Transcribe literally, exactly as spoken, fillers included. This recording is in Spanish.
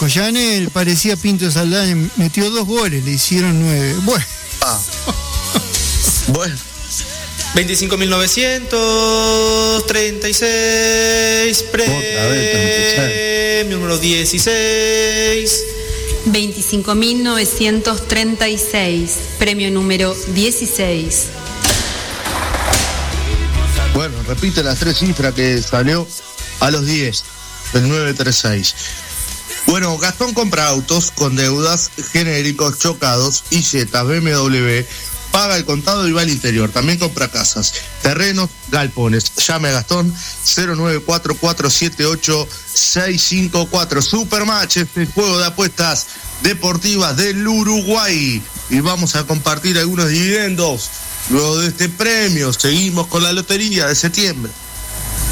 Collanel parecía Pinto Saldaña, metió dos goles, le hicieron nueve. Bueno. Ah. Bueno. veinticinco mil novecientos treinta y seis, premio número dieciséis. veinticinco mil novecientos treinta y seis, premio número dieciséis. Bueno, repite las tres cifras que salió a los diez, el nueve treinta y seis. Bueno, Gastón compra autos con deudas, genéricos, chocados, Isetas, B M W, paga el contado y va al interior. También compra casas, terrenos, galpones. Llame a Gastón cero nueve cuatro cuatro siete ocho seis cinco cuatro. Supermatch, este juego de apuestas deportivas del Uruguay. Y vamos a compartir algunos dividendos luego de este premio. Seguimos con la lotería de septiembre.